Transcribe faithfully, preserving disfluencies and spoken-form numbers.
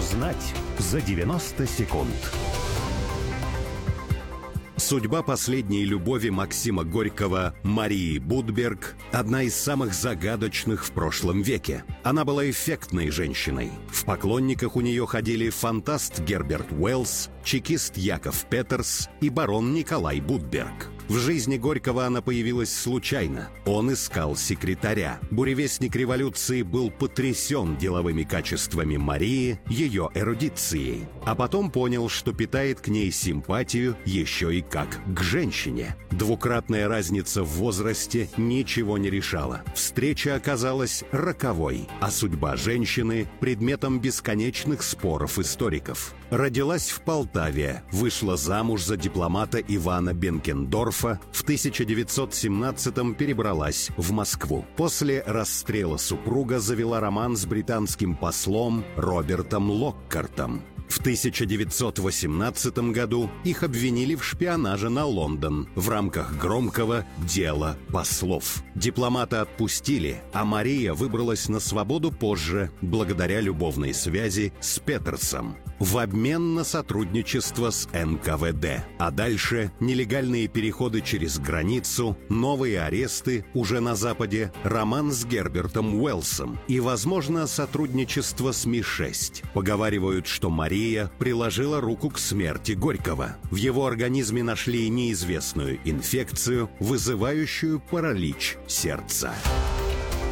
Узнать за девяносто секунд. Судьба последней любови Максима Горького, Марии Будберг, одна из самых загадочных в прошлом веке. Она была эффектной женщиной. В поклонниках у нее ходили фантаст Герберт Уэллс, чекист Яков Петерс и барон Николай Будберг. В жизни Горького она появилась случайно. Он искал секретаря. Буревестник революции был потрясен деловыми качествами Марии, ее эрудицией. А потом понял, что питает к ней симпатию еще и как к женщине. Двукратная разница в возрасте ничего не решала. Встреча оказалась роковой, а судьба женщины – предметом бесконечных споров историков. Родилась в Полтаве, вышла замуж за дипломата Ивана Бенкендорфа, в тысяча девятьсот семнадцатом перебралась в Москву. После расстрела супруга завела роман с британским послом Робертом Локкартом. В тысяча девятьсот восемнадцатом году их обвинили в шпионаже на Лондон в рамках громкого дела послов. Дипломата отпустили, а Мария выбралась на свободу позже, благодаря любовной связи с Петерсом, в обмен на сотрудничество с эн ка вэ дэ. А дальше нелегальные переходы через границу, новые аресты уже на Западе, роман с Гербертом Уэллсом и, возможно, сотрудничество с Ми шесть. Поговаривают, что Мария приложила руку к смерти Горького. В его организме нашли неизвестную инфекцию, вызывающую паралич сердца.